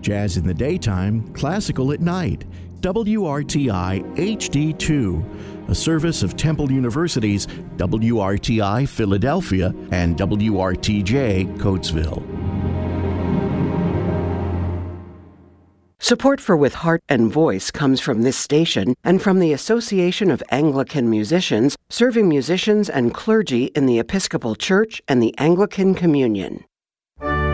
Jazz in the daytime, classical at night. WRTI HD2, a service of Temple University's WRTI Philadelphia and WRTJ Coatesville. Support for With Heart and Voice comes from this station and from the Association of Anglican Musicians, serving musicians and clergy in the Episcopal Church and the Anglican Communion.